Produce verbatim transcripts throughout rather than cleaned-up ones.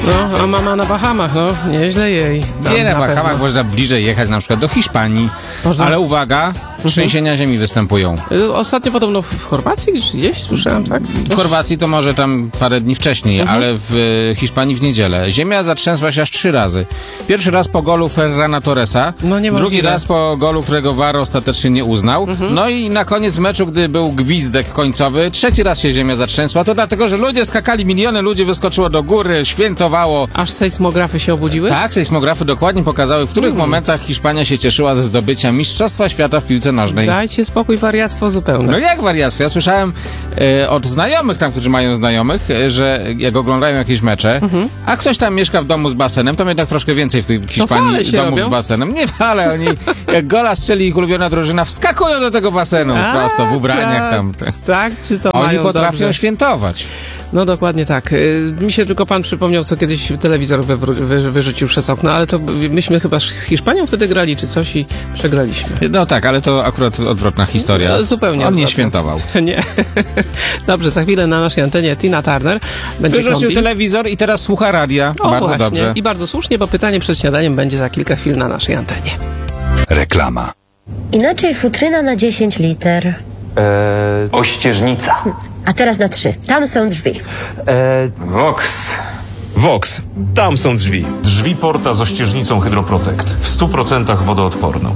No, a mama na Bahamach, no, nieźle jej. Tam Nie, na na Bahamach pewno. można bliżej jechać, na przykład do Hiszpanii. Można. Ale uwaga, trzęsienia ziemi występują. Y, Ostatnio podobno w Chorwacji gdzieś, gdzieś słyszałem, tak? W Chorwacji to może tam parę dni wcześniej, Mhm. ale w e, Hiszpanii w niedzielę. Ziemia zatrzęsła się aż trzy razy. Pierwszy raz po golu Ferrana Torresa, No niemożliwe. drugi raz po golu, którego V A R ostatecznie nie uznał. Mhm. No i na koniec meczu, gdy był gwizdek końcowy, trzeci raz się ziemia zatrzęsła. To dlatego, że ludzie skakali, miliony ludzi wyskoczyło do góry, świętowało. Aż sejsmografy się obudziły? Tak, sejsmografy dokładnie pokazały, w których Mhm. momentach Hiszpania się cieszyła ze zdobycia Mistrzostwa Świata w piłce nożnej. Dajcie spokój, wariactwo zupełne. No jak wariactwo? Ja słyszałem e, od znajomych tam, którzy mają znajomych, e, że jak oglądają jakieś mecze, Mhm. a ktoś tam mieszka w domu z basenem, to jednak troszkę więcej w tej fale Hiszpanii się domów robią. z basenem. Nie fale, oni jak gola strzeli ich ulubiona drużyna, wskakują do tego basenu A, prosto, w ubraniach tam. tak, tak, czy to Oni mają potrafią dobrze? świętować. No dokładnie tak. Y, Mi się tylko pan przypomniał, co kiedyś telewizor wywró- wy, wyrzucił przez okno, ale to myśmy chyba z Hiszpanią wtedy grali, czy coś i przegraliśmy. No tak, ale to akurat odwrotna historia. No, zupełnie On nie odwrotna. świętował. Nie. Dobrze, za chwilę na naszej antenie Tina Turner będzie Wyrzucił kombi. telewizor i teraz słucha radia. O, Bardzo właśnie. dobrze. I bardzo słusznie, bo pytanie przed śniadaniem będzie za kilka chwil na naszej antenie. Reklama. Inaczej futryna na dziesięć liter. Eee, Ościeżnica. A teraz na trzy. Tam są drzwi. eee, Vox. Vox. Tam są drzwi. Drzwi Porta z ościeżnicą Hydroprotect. W stu procentach wodoodporną.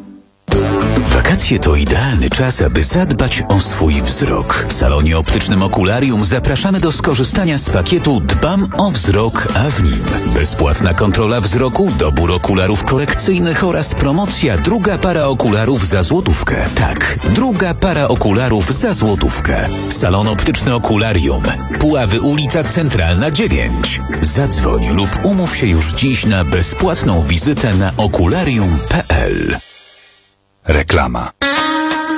Wakacje to idealny czas, aby zadbać o swój wzrok. W salonie optycznym Okularium zapraszamy do skorzystania z pakietu Dbam o wzrok, a w nim bezpłatna kontrola wzroku, dobór okularów korekcyjnych oraz promocja druga para okularów za złotówkę. Tak, druga para okularów za złotówkę. Salon optyczny Okularium. Puławy, ulica Centralna dziewięć. Zadzwoń lub umów się już dziś na bezpłatną wizytę na okularium kropka p l. Reklama.